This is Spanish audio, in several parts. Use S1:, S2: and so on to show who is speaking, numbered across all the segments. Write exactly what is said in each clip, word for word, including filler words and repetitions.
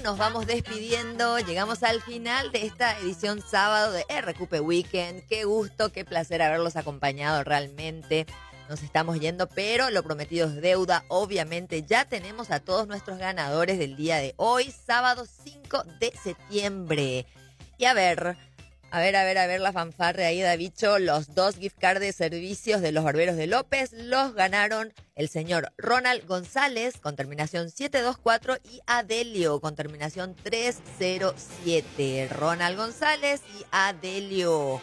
S1: nos vamos despidiendo. Llegamos al final de esta edición sábado de R Q P Weekend. Qué gusto, qué placer haberlos acompañado realmente. Nos estamos yendo, pero lo prometido es deuda. Obviamente ya tenemos a todos nuestros ganadores del día de hoy, sábado cinco de septiembre. Y a ver... A ver, a ver, a ver la fanfarre ahí, Davicho. Los dos gift cards de servicios de los Barberos de López los ganaron el señor Ronald González con terminación siete dos cuatro y Adelio con terminación tres cero siete. Ronald González y Adelio.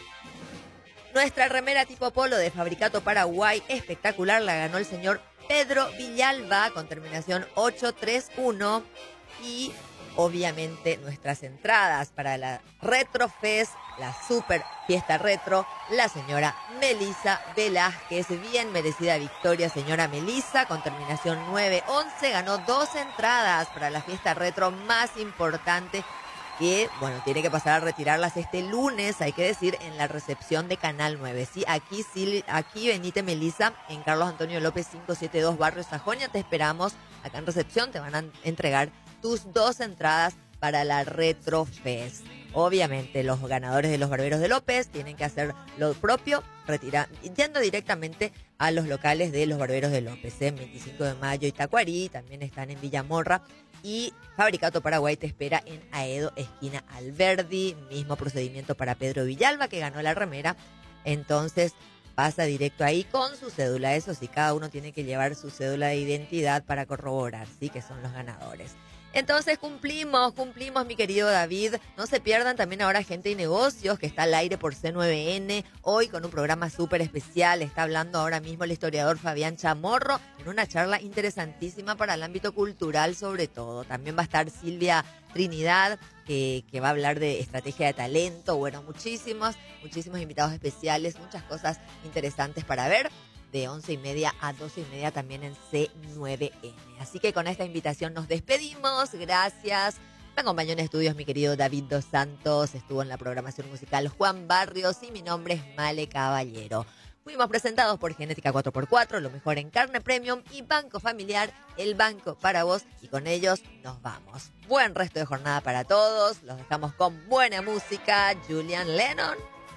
S1: Nuestra remera tipo polo de Fabricato Paraguay, espectacular, la ganó el señor Pedro Villalba con terminación ocho tres uno. Y obviamente nuestras entradas para la Retro Fest, la super fiesta retro, la señora Melisa Velázquez. Bien merecida victoria, señora Melisa, con terminación nueve once. Ganó dos entradas para la fiesta retro más importante, que, bueno, tiene que pasar a retirarlas este lunes, hay que decir, en la recepción de Canal nueve. Sí, aquí, sí, aquí venite, Melisa, en Carlos Antonio López quinientos setenta y dos, Barrio Sajonia. Te esperamos acá en recepción, te van a entregar tus dos entradas para la Retro Fest. Obviamente los ganadores de los Barberos de López tienen que hacer lo propio, retira, yendo directamente a los locales de los Barberos de López, en ¿eh? veinticinco de mayo y Tacuarí, también están en Villamorra, y Fabricato Paraguay te espera en Aedo, esquina Alberdi. Mismo procedimiento para Pedro Villalba, que ganó la remera. Entonces pasa directo ahí con su cédula. Eso sí, cada uno tiene que llevar su cédula de identidad para corroborar, sí, que son los ganadores. Entonces cumplimos, cumplimos, mi querido David. No se pierdan también ahora Gente y Negocios, que está al aire por C nueve N, hoy con un programa súper especial. Está hablando ahora mismo el historiador Fabián Chamorro en una charla interesantísima para el ámbito cultural sobre todo. También va a estar Silvia Trinidad, que, que va a hablar de estrategia de talento. Bueno, muchísimos, muchísimos invitados especiales, muchas cosas interesantes para ver, de once y media a doce y media también en C nueve N. Así que con esta invitación nos despedimos. Gracias. Me acompañó en estudios mi querido David Dos Santos. Estuvo en la programación musical Juan Barrios y mi nombre es Male Caballero. Fuimos presentados por Genética cuatro por cuatro, lo mejor en carne premium, y Banco Familiar, el banco para vos. Y con ellos nos vamos. Buen resto de jornada para todos. Los dejamos con buena música. Julian Lennon.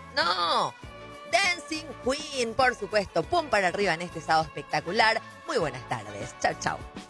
S1: No. Dancing Queen, por supuesto. Pum para arriba en este sábado espectacular. Muy buenas tardes. Chau, chau.